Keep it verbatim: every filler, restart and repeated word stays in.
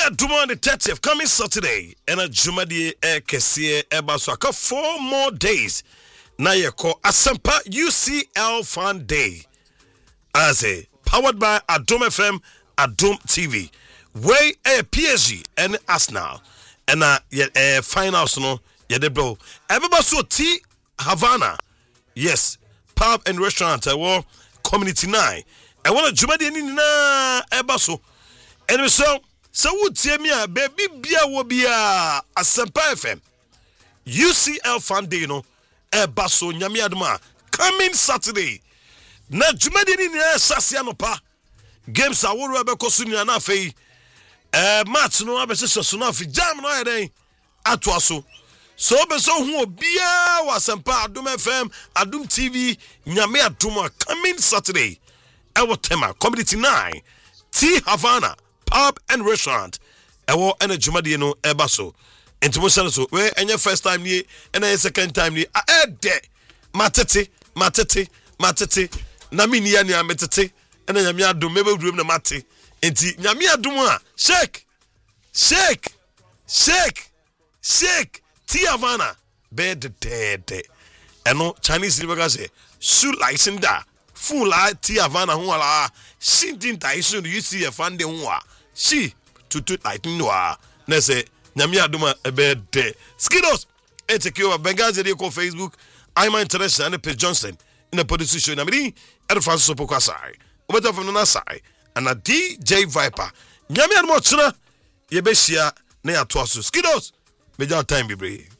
Aduma on the thirtieth coming Saturday and a Jumadi Air Kessie Ebaswaka four more days. Now you call Asampa U C L Fan Day. As a powered by Adum F M, Adum T V. Way a P S G and Arsenal. And uh yeah, finals no yeah the bro. Everybody so T Havana. Yes, pub and restaurant I war community nine. I want a Jumadi na Ebaso. And so so would tell me a baby bia will be a Asampa F M. U C L Fan Day no Ebaso Nyami Aduma coming Saturday. Na Jumadi ni Sasiano pa. Games are what we kosuni na fei. Eh match no abese so na fi jam no eden atoaso. So be so hu obia wa Asampa Adum F M, Adum T V, Nyame Aduma coming Saturday. Ewo tema community nine T Havana pub and restaurant. Ewo ene Jumadi no Ebaso. Into so we enye first time ni ene second time ni eh de matete matete matete na mini ya ni ametete ene Nyame Adum mebe wudum na mate enti Nyame Adum a shake shake shake shake T Havana bed dead eno Chinese river say su license da full la T Havana ho ala she didn't I soon you see a fan de ho a she to to like no a na say Nyame Adum a bed dead skidos etekio Bengazi dey ko Facebook I'm international and P Johnson in a position na me at Francis Opokwasai over from na side and a D J Viper Nyame Adum chira ye be hia na ya to aso skidos meja time be brave.